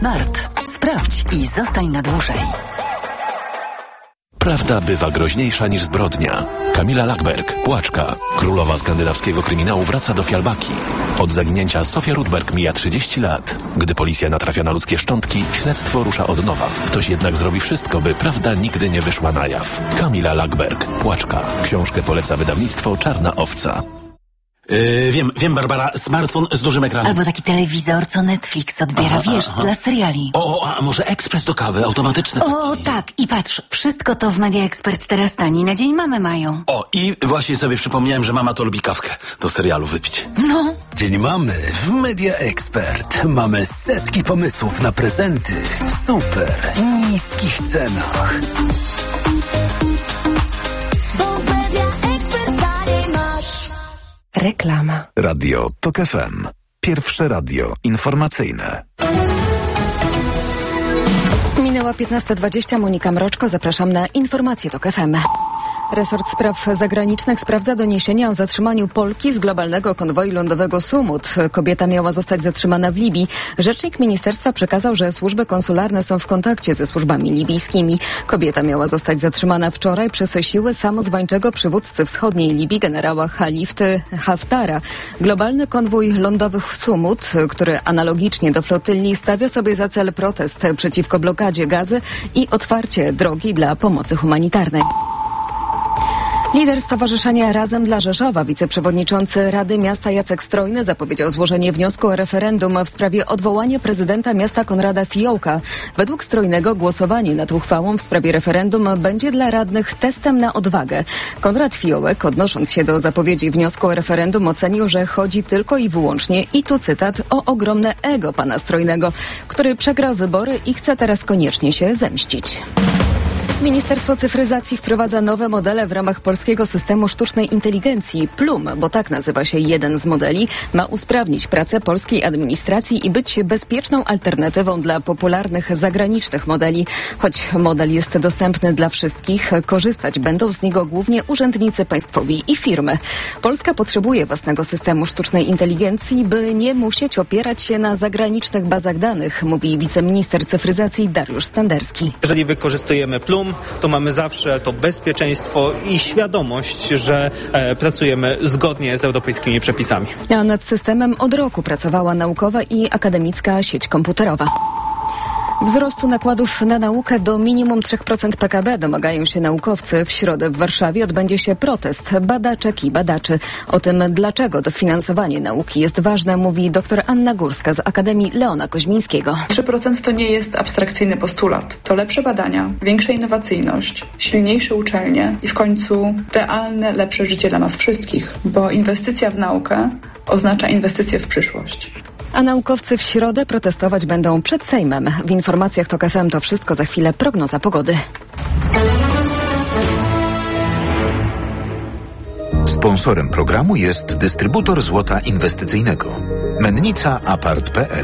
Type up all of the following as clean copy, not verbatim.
Smart. Sprawdź i zostań na dłużej. Prawda bywa groźniejsza niż zbrodnia. Kamila Lackberg, Płaczka, królowa skandynawskiego kryminału, wraca do Fialbaki. Od zaginięcia Sofia Rudberg mija 30 lat. Gdy policja natrafia na ludzkie szczątki, śledztwo rusza od nowa. Ktoś jednak zrobi wszystko, by prawda nigdy nie wyszła na jaw. Kamila Lackberg, Płaczka. Książkę poleca wydawnictwo Czarna Owca. Wiem, Barbara, smartfon z dużym ekranem. Albo taki telewizor, co Netflix odbiera, dla seriali. A może ekspres do kawy, automatyczny? Tak, i patrz, wszystko to w Media Expert teraz taniej na Dzień Mamy mają. I właśnie sobie przypomniałem, że mama to lubi kawkę do serialu wypić. No. Dzień Mamy w Media Expert. Mamy setki pomysłów na prezenty w super niskich cenach. Reklama. Radio TOK FM. Pierwsze radio informacyjne. Minęła 15:20. Monika Mroczko. Zapraszam na informacje TOK FM. Resort Spraw Zagranicznych sprawdza doniesienia o zatrzymaniu Polki z globalnego konwoju lądowego Sumut. Kobieta miała zostać zatrzymana w Libii. Rzecznik ministerstwa przekazał, że służby konsularne są w kontakcie ze służbami libijskimi. Kobieta miała zostać zatrzymana wczoraj przez siły samozwańczego przywódcy wschodniej Libii generała Halifty Haftara. Globalny konwój lądowy Sumut, który analogicznie do flotyli stawia sobie za cel protest przeciwko blokadzie gazy i otwarcie drogi dla pomocy humanitarnej. Lider Stowarzyszenia Razem dla Rzeszowa, wiceprzewodniczący Rady Miasta Jacek Strojny zapowiedział złożenie wniosku o referendum w sprawie odwołania prezydenta miasta Konrada Fiołka. Według Strojnego głosowanie nad uchwałą w sprawie referendum będzie dla radnych testem na odwagę. Konrad Fiołek, odnosząc się do zapowiedzi wniosku o referendum, ocenił, że chodzi tylko i wyłącznie, i tu cytat, o ogromne ego pana Strojnego, który przegrał wybory i chce teraz koniecznie się zemścić. Ministerstwo Cyfryzacji wprowadza nowe modele w ramach polskiego systemu sztucznej inteligencji. Plum, bo tak nazywa się jeden z modeli, ma usprawnić pracę polskiej administracji i być bezpieczną alternatywą dla popularnych zagranicznych modeli. Choć model jest dostępny dla wszystkich, korzystać będą z niego głównie urzędnicy państwowi i firmy. Polska potrzebuje własnego systemu sztucznej inteligencji, by nie musieć opierać się na zagranicznych bazach danych, mówi wiceminister cyfryzacji Dariusz Standerski. Jeżeli wykorzystujemy Plum, to mamy zawsze to bezpieczeństwo i świadomość, że pracujemy zgodnie z europejskimi przepisami. A nad systemem od roku pracowała naukowa i akademicka sieć komputerowa. Wzrostu nakładów na naukę do minimum 3% PKB domagają się naukowcy. W środę w Warszawie odbędzie się protest badaczek i badaczy. O tym, dlaczego dofinansowanie nauki jest ważne, mówi dr Anna Górska z Akademii Leona Koźmińskiego. 3% to nie jest abstrakcyjny postulat. To lepsze badania, większa innowacyjność, silniejsze uczelnie i w końcu realne, lepsze życie dla nas wszystkich, bo inwestycja w naukę oznacza inwestycję w przyszłość. A naukowcy w środę protestować będą przed Sejmem. W informacjach TOK FM to wszystko, za chwilę prognoza pogody. Sponsorem programu jest dystrybutor złota inwestycyjnego. Mennica Apart.pl.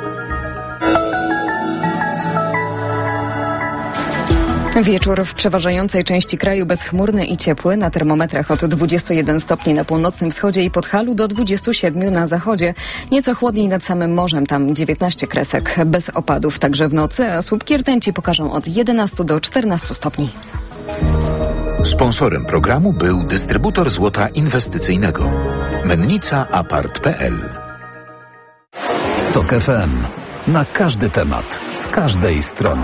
Wieczór w przeważającej części kraju bezchmurny i ciepły. Na termometrach od 21 stopni na północnym wschodzie i Podhalu do 27 na zachodzie. Nieco chłodniej nad samym morzem, tam 19 kresek. Bez opadów także w nocy, a słupki rtęci pokażą od 11 do 14 stopni. Sponsorem programu był dystrybutor złota inwestycyjnego. Mennica Apart.pl. TOK FM. Na każdy temat, z każdej strony.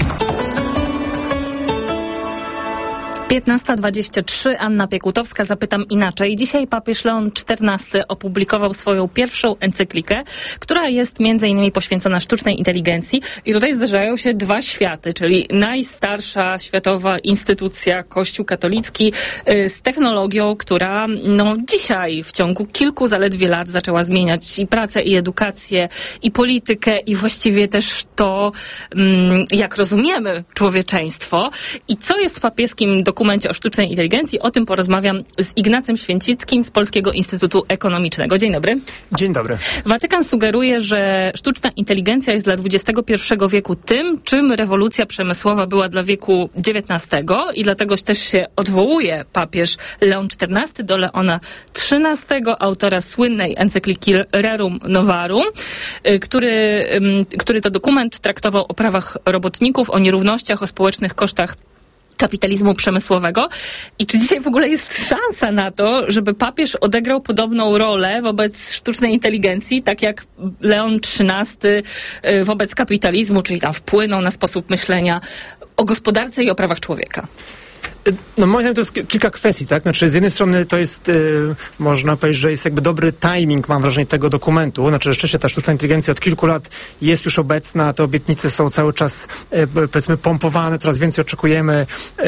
15:23, Anna Piekutowska. Zapytam inaczej. Dzisiaj papież Leon XIV opublikował swoją pierwszą encyklikę, która jest między innymi poświęcona sztucznej inteligencji. I tutaj zdarzają się dwa światy, czyli najstarsza światowa instytucja, Kościół katolicki, z technologią, która dzisiaj w ciągu kilku zaledwie lat zaczęła zmieniać i pracę, i edukację, i politykę, i właściwie też to, jak rozumiemy człowieczeństwo. I co jest papieskim dokumentem, dokumencie o sztucznej inteligencji. O tym porozmawiam z Ignacym Święcickim z Polskiego Instytutu Ekonomicznego. Dzień dobry. Dzień dobry. Watykan sugeruje, że sztuczna inteligencja jest dla XXI wieku tym, czym rewolucja przemysłowa była dla wieku XIX i dlatego też się odwołuje papież Leon XIV do Leona XIII, autora słynnej encykliki Rerum Novarum, który to dokument traktował o prawach robotników, o nierównościach, o społecznych kosztach kapitalizmu przemysłowego. I czy dzisiaj w ogóle jest szansa na to, żeby papież odegrał podobną rolę wobec sztucznej inteligencji, tak jak Leon XIII wobec kapitalizmu, czyli tam wpłynął na sposób myślenia o gospodarce i o prawach człowieka? No moim zdaniem to jest kilka kwestii, tak? Znaczy z jednej strony to jest, można powiedzieć, że jest jakby dobry timing, mam wrażenie, tego dokumentu. Znaczy rzeczywiście ta sztuczna inteligencja od kilku lat jest już obecna, te obietnice są cały czas, powiedzmy, pompowane, coraz więcej oczekujemy,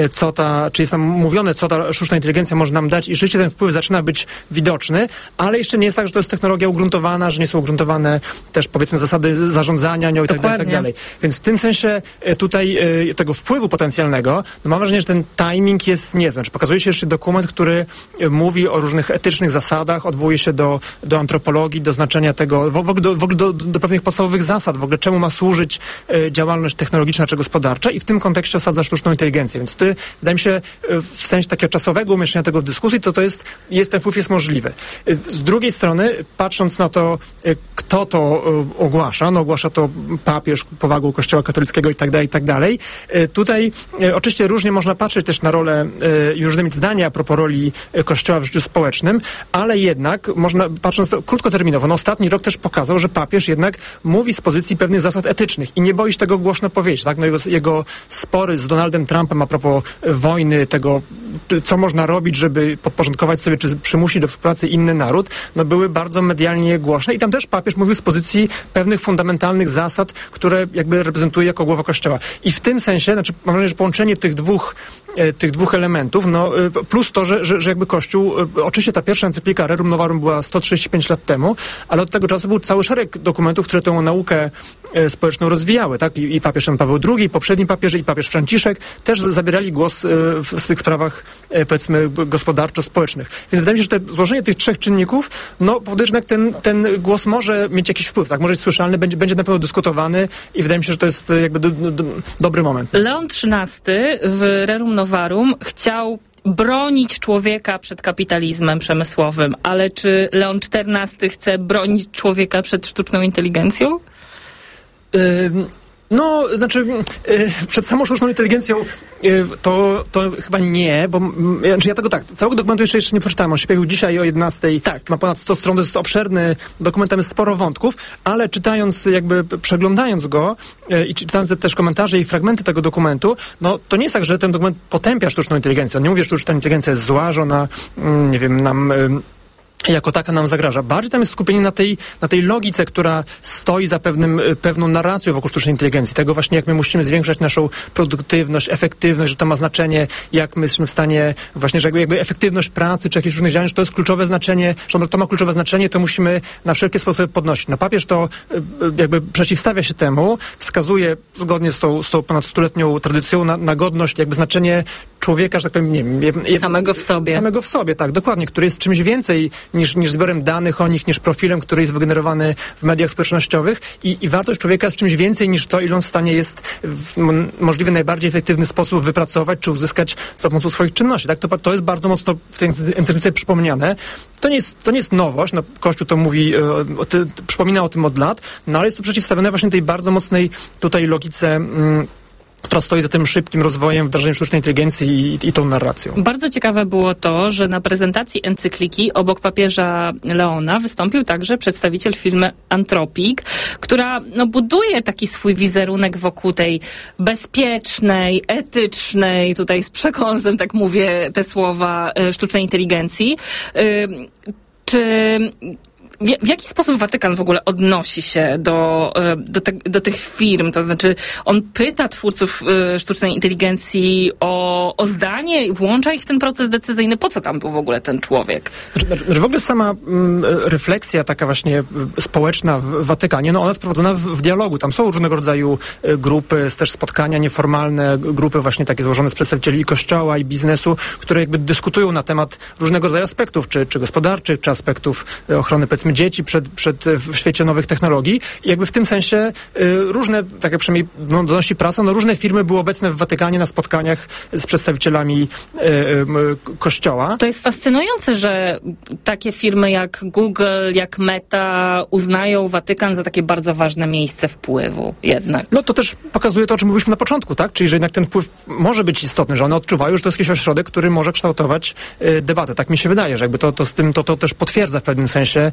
czy jest nam mówione, co ta sztuczna inteligencja może nam dać i rzeczywiście ten wpływ zaczyna być widoczny, ale jeszcze nie jest tak, że to jest technologia ugruntowana, że nie są ugruntowane też, powiedzmy, zasady zarządzania nią i tak dalej. Więc w tym sensie tutaj tego wpływu potencjalnego, no mam wrażenie, że ten timing jest niezły. Znaczy, pokazuje się jeszcze dokument, który mówi o różnych etycznych zasadach, odwołuje się do antropologii, do znaczenia tego, w ogóle do pewnych podstawowych zasad, w ogóle czemu ma służyć działalność technologiczna czy gospodarcza i w tym kontekście osadza sztuczną inteligencję. Więc wydaje mi się, w sensie takiego czasowego umieszczenia tego w dyskusji, to ten wpływ jest możliwy. Z drugiej strony, patrząc na to, kto to ogłasza, no ogłasza to papież powagą Kościoła katolickiego i tak dalej. Tutaj oczywiście różnie można patrzeć też na rolę i różne mieć zdania a propos roli Kościoła w życiu społecznym, ale jednak można, patrząc krótkoterminowo, no ostatni rok też pokazał, że papież jednak mówi z pozycji pewnych zasad etycznych i nie boi się tego głośno powiedzieć, tak? No jego spory z Donaldem Trumpem a propos wojny, tego, co można robić, żeby podporządkować sobie, czy przymusić do współpracy inny naród, no były bardzo medialnie głośne i tam też papież mówił z pozycji pewnych fundamentalnych zasad, które jakby reprezentuje jako głowa Kościoła. I w tym sensie, znaczy mam wrażenie, że połączenie tych dwóch elementów, no plus to, że jakby Kościół, oczywiście ta pierwsza encyklika Rerum Novarum była 135 lat temu, ale od tego czasu był cały szereg dokumentów, które tę naukę społeczną rozwijały, tak? I papież Jan Paweł II, poprzedni papieże i papież Franciszek też zabierali głos w tych sprawach, powiedzmy, gospodarczo-społecznych. Więc wydaje mi się, że złożenie tych trzech czynników, no powoduje, że ten głos może mieć jakiś wpływ, tak? Może być słyszalny, będzie na pewno dyskutowany i wydaje mi się, że to jest jakby dobry moment. Leon XIII w Rerum Novarum chciał bronić człowieka przed kapitalizmem przemysłowym, ale czy Leon XIV chce bronić człowieka przed sztuczną inteligencją? No, znaczy, przed samą sztuczną inteligencją to chyba nie, bo ja tego tak, całego dokumentu jeszcze nie przeczytałem. On się pojawił dzisiaj o 11:00. Tak. Ma ponad 100 stron, to jest obszerny dokument, tam jest sporo wątków, ale czytając, jakby przeglądając go i czytając też komentarze i fragmenty tego dokumentu, no to nie jest tak, że ten dokument potępia sztuczną inteligencję. On nie mówi, że sztuczna inteligencja jest zła, że ona, nie wiem, nam jako taka nam zagraża. Bardziej tam jest skupienie na tej logice, która stoi za pewną narracją wokół sztucznej inteligencji. Tego właśnie, jak my musimy zwiększać naszą produktywność, efektywność, że to ma znaczenie, jak my jesteśmy w stanie, właśnie, że jakby efektywność pracy, czy jakichś różnych działań, że to jest kluczowe znaczenie, że to ma kluczowe znaczenie, to musimy na wszelkie sposoby podnosić. No papież to jakby przeciwstawia się temu, wskazuje zgodnie z tą ponad 100-letnią tradycją na godność, jakby znaczenie człowieka, że tak powiem, nie wiem. Samego w sobie. Samego w sobie, tak, dokładnie, który jest czymś więcej niż zbiorem danych o nich, niż profilem, który jest wygenerowany w mediach społecznościowych i wartość człowieka jest czymś więcej niż to, ile on w stanie jest w możliwie najbardziej efektywny sposób wypracować czy uzyskać za pomocą swoich czynności. Tak? To jest bardzo mocno w tej encyklice przypomniane. To nie jest nowość, no, Kościół to mówi, przypomina o tym od lat, no ale jest to przeciwstawione właśnie tej bardzo mocnej tutaj logice, która stoi za tym szybkim rozwojem, wdrażaniem sztucznej inteligencji i tą narracją. Bardzo ciekawe było to, że na prezentacji encykliki obok papieża Leona wystąpił także przedstawiciel firmy Anthropic, która buduje taki swój wizerunek wokół tej bezpiecznej, etycznej, tutaj z przekąsem, tak mówię te słowa, sztucznej inteligencji. Czy w jaki sposób Watykan w ogóle odnosi się do tych firm? To znaczy, on pyta twórców sztucznej inteligencji o zdanie, włącza ich w ten proces decyzyjny. Po co tam był w ogóle ten człowiek? W ogóle sama refleksja taka właśnie społeczna w Watykanie, ona jest prowadzona w dialogu. Tam są różnego rodzaju grupy, też spotkania nieformalne, grupy właśnie takie złożone z przedstawicieli i kościoła, i biznesu, które jakby dyskutują na temat różnego rodzaju aspektów, czy gospodarczych, czy aspektów ochrony, powiedzmy, dzieci w świecie nowych technologii. I jakby w tym sensie różne, tak jak przynajmniej donosi prasa, różne firmy były obecne w Watykanie na spotkaniach z przedstawicielami kościoła. To jest fascynujące, że takie firmy jak Google, jak Meta uznają Watykan za takie bardzo ważne miejsce wpływu jednak. To też pokazuje to, o czym mówiliśmy na początku, tak? Czyli, że jednak ten wpływ może być istotny, że one odczuwają, że to jest jakiś ośrodek, który może kształtować debatę. Tak mi się wydaje, że jakby to też potwierdza w pewnym sensie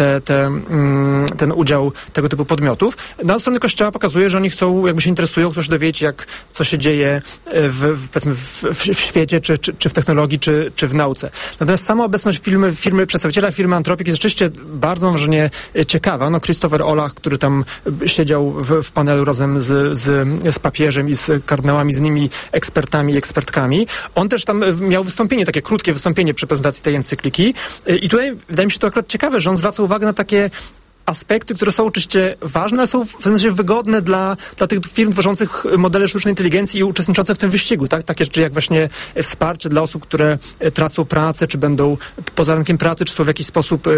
ten udział tego typu podmiotów. Na strony Kościoła pokazuje, że oni jakby się interesują, chcą się dowiedzieć, co się dzieje w świecie, czy w technologii, czy w nauce. Natomiast sama obecność przedstawiciela firmy Anthropic jest rzeczywiście bardzo, może nie ciekawa. Christopher Olah, który tam siedział w panelu razem z papieżem i z kardynałami, z innymi ekspertami i ekspertkami. On też tam miał wystąpienie, takie krótkie wystąpienie przy prezentacji tej encykliki. I tutaj wydaje mi się to akurat ciekawe, że on zwraca uwagę na takie aspekty, które są oczywiście ważne, ale są w sensie wygodne dla tych firm tworzących modele sztucznej inteligencji i uczestniczących w tym wyścigu, tak? Takie rzeczy jak właśnie wsparcie dla osób, które tracą pracę, czy będą poza rynkiem pracy, czy są w jakiś sposób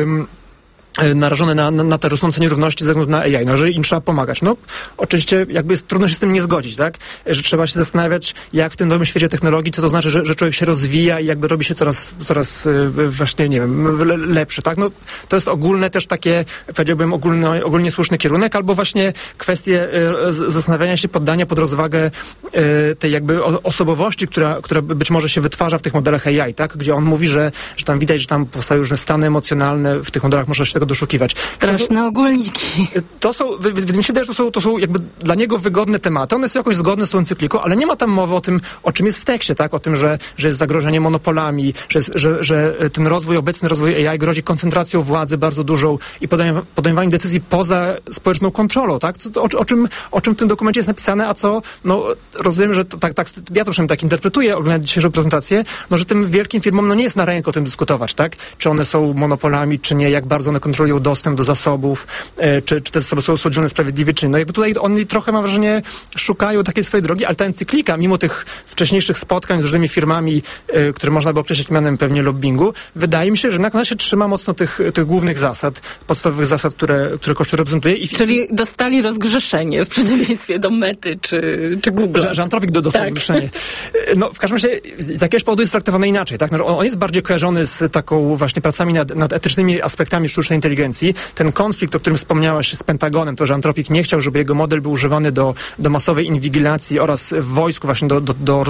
narażone na te rosnące nierówności ze względu na AI. Że im trzeba pomagać. Oczywiście jakby trudno się z tym nie zgodzić, tak? Że trzeba się zastanawiać, jak w tym nowym świecie technologii, co to znaczy, że człowiek się rozwija i jakby robi się coraz właśnie, nie wiem, lepszy, tak? To jest ogólne też takie, powiedziałbym, ogólnie słuszny kierunek, albo właśnie kwestie zastanawiania się, poddania pod rozwagę tej jakby osobowości, która być może się wytwarza w tych modelach AI, tak? Gdzie on mówi, że tam widać, że tam powstają różne stany emocjonalne, w tych modelach można się tego doszukiwać. Straszne ogólniki. Mi się wydaje, że to są jakby dla niego wygodne tematy. One są jakoś zgodne z tą encykliką, ale nie ma tam mowy o tym, o czym jest w tekście, tak? O tym, że jest zagrożenie monopolami, że ten obecny rozwój AI grozi koncentracją władzy bardzo dużą i podejmowaniem decyzji poza społeczną kontrolą, tak? O czym w tym dokumencie jest napisane, a co, rozumiem, że tak, ja to przynajmniej tak interpretuję, oglądając dzisiejszą prezentację, że tym wielkim firmom nie jest na rękę o tym dyskutować, tak? Czy one są monopolami, czy nie, jak bardzo one kontrolują dostęp do zasobów, czy te zasoby są dzielone sprawiedliwie, czy nie. Jakby tutaj oni trochę, mam wrażenie, szukają takiej swojej drogi, ale ta encyklika, mimo tych wcześniejszych spotkań z różnymi firmami, które można by określić mianem pewnie lobbingu, wydaje mi się, że jednak ona się trzyma mocno tych głównych zasad, podstawowych zasad, które Kościół reprezentuje. Czyli dostali rozgrzeszenie w przeciwieństwie do Mety czy Google. Że Anthropic dostał rozgrzeszenie. W każdym razie z jakiegoś powodu jest traktowany inaczej, tak? On jest bardziej kojarzony z taką właśnie pracami nad etycznymi aspektami sztucznej inteligencji. Ten konflikt, o którym wspomniałaś z Pentagonem, to, że Anthropic nie chciał, żeby jego model był używany do masowej inwigilacji oraz w wojsku właśnie do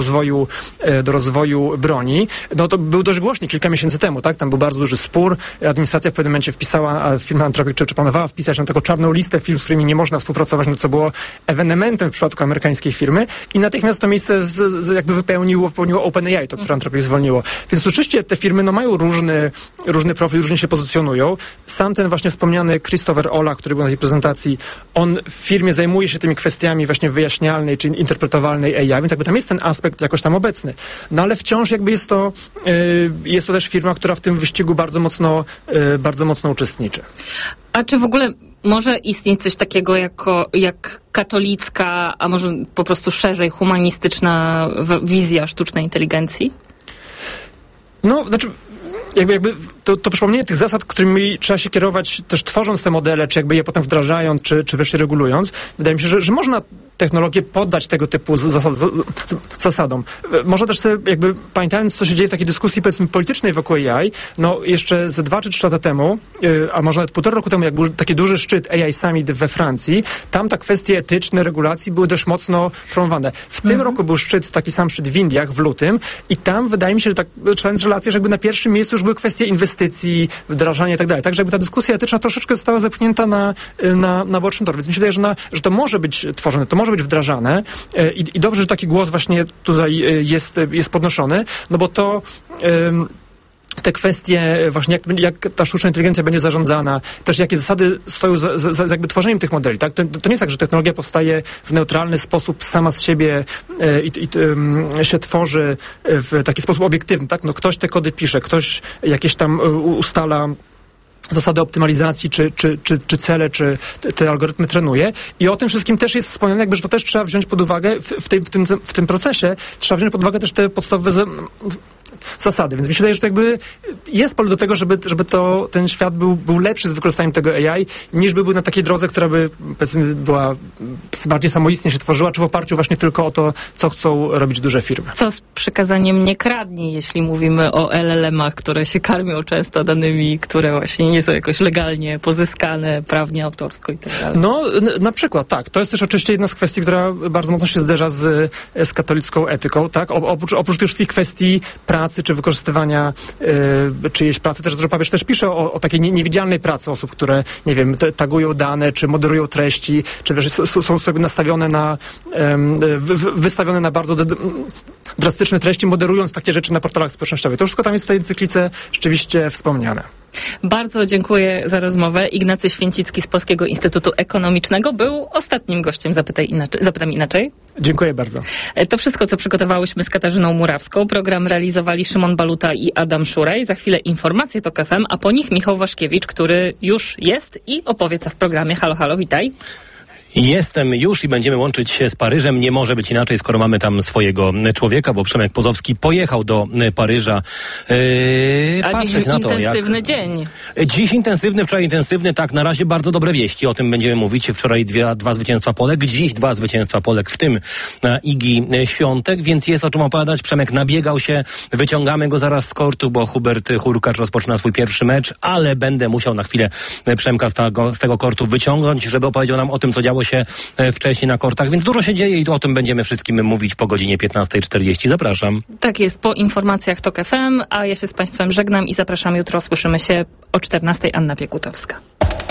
rozwoju broni, to był dość głośny kilka miesięcy temu, tak? Tam był bardzo duży spór. Administracja w pewnym momencie wpisała, a firma Anthropic czy planowała wpisać na taką czarną listę firm, z którymi nie można współpracować, co było ewenementem w przypadku amerykańskiej firmy i natychmiast to miejsce jakby wypełniło OpenAI, to które Anthropic zwolniło. Więc oczywiście te firmy mają różny profil, różnie się pozycjonują. Sam ten właśnie wspomniany Christopher Olah, który był na tej prezentacji, on w firmie zajmuje się tymi kwestiami właśnie wyjaśnialnej czy interpretowalnej AI, więc jakby tam jest ten aspekt jakoś tam obecny. Ale wciąż jakby jest to też firma, która w tym wyścigu bardzo mocno uczestniczy. A czy w ogóle może istnieć coś takiego jak katolicka, a może po prostu szerzej humanistyczna wizja sztucznej inteligencji? Jakby to przypomnienie tych zasad, którymi trzeba się kierować też tworząc te modele, czy jakby je potem wdrażając, czy wreszcie regulując, wydaje mi się, że można technologię poddać tego typu zasadom. Można też sobie, jakby pamiętając, co się dzieje w takiej dyskusji, powiedzmy, politycznej wokół AI, jeszcze ze 2 czy 3 lata temu, a może nawet 1,5 roku temu, jak był taki duży szczyt AI Summit we Francji, tam te kwestie etyczne, regulacji były dość mocno promowane. W tym roku był taki sam szczyt w Indiach w lutym i tam wydaje mi się, że tak, czytając relacje, że jakby na pierwszym miejscu już były kwestie inwestycji, wdrażania i tak dalej. Także jakby ta dyskusja etyczna troszeczkę została zepchnięta na boczny tor. Więc mi się wydaje, że to może być tworzone, to może być wdrażane i dobrze, że taki głos właśnie tutaj jest podnoszony, bo to te kwestie właśnie jak ta sztuczna inteligencja będzie zarządzana, też jakie zasady stoją za jakby tworzeniem tych modeli, tak? To nie jest tak, że technologia powstaje w neutralny sposób sama z siebie się tworzy w taki sposób obiektywny, tak? No ktoś te kody pisze, ktoś jakieś tam ustala zasady optymalizacji, czy cele, czy te algorytmy trenuje. I o tym wszystkim też jest wspomniane, jakby, że to też trzeba wziąć pod uwagę w tym procesie, trzeba wziąć pod uwagę też te podstawowe zasady. Więc mi się wydaje, że to jakby jest pole do tego, żeby ten świat był lepszy z wykorzystaniem tego AI, niż by był na takiej drodze, która by, powiedzmy, była bardziej samoistnie się tworzyła, czy w oparciu właśnie tylko o to, co chcą robić duże firmy. Co z przykazaniem nie kradnij, jeśli mówimy o LLM-ach, które się karmią często danymi, które właśnie nie są jakoś legalnie pozyskane, prawnie, autorsko i tak dalej. No, na przykład, tak. To jest też oczywiście jedna z kwestii, która bardzo mocno się zderza z katolicką etyką, tak? Oprócz tych wszystkich kwestii pracy, czy wykorzystywania czyjejś pracy, też papież też pisze o takiej niewidzialnej pracy osób, które, nie wiem, tagują dane, czy moderują treści, czy też są sobie nastawione na wystawione na bardzo drastyczne treści, moderując takie rzeczy na portalach społecznościowych. To wszystko tam jest w tej encyklice rzeczywiście wspomniane. Bardzo dziękuję za rozmowę. Ignacy Święcicki z Polskiego Instytutu Ekonomicznego był ostatnim gościem Zapytam Inaczej. Dziękuję bardzo. To wszystko, co przygotowałyśmy z Katarzyną Murawską. Program realizowali Szymon Baluta i Adam Szurej. Za chwilę informacje TOK FM, a po nich Michał Waszkiewicz, który już jest i opowie co w programie. Halo, halo, witaj. Jestem już i będziemy łączyć się z Paryżem. Nie może być inaczej, skoro mamy tam swojego człowieka, bo Przemek Pozowski pojechał do Paryża. A dziś intensywny dzień. Dziś intensywny, wczoraj intensywny. Tak, na razie bardzo dobre wieści. O tym będziemy mówić. Wczoraj dwa zwycięstwa Polek, dziś 2 zwycięstwa Polek, w tym Igi Świątek, więc jest o czym opowiadać. Przemek nabiegał się, wyciągamy go zaraz z kortu, bo Hubert Hurkacz rozpoczyna swój pierwszy mecz, ale będę musiał na chwilę Przemka z tego kortu wyciągnąć, żeby opowiedział nam o tym, co działo się wcześniej na kortach, więc dużo się dzieje i o tym będziemy wszystkim mówić po godzinie 15:40. Zapraszam. Tak jest, po informacjach TOK FM, a ja się z Państwem żegnam i zapraszam jutro. Słyszymy się o 14:00. Anna Piekutowska.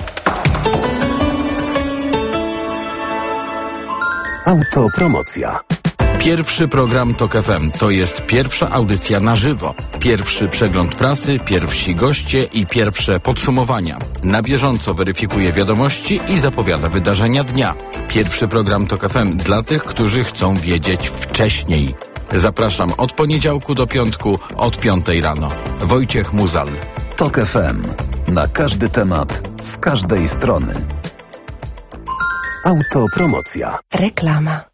Autopromocja. Pierwszy program TOK FM to jest pierwsza audycja na żywo. Pierwszy przegląd prasy, pierwsi goście i pierwsze podsumowania. Na bieżąco weryfikuje wiadomości i zapowiada wydarzenia dnia. Pierwszy program TOK FM dla tych, którzy chcą wiedzieć wcześniej. Zapraszam od poniedziałku do piątku od 5:00 rano. Wojciech Muzal. TOK FM. Na każdy temat, z każdej strony. Autopromocja. Reklama.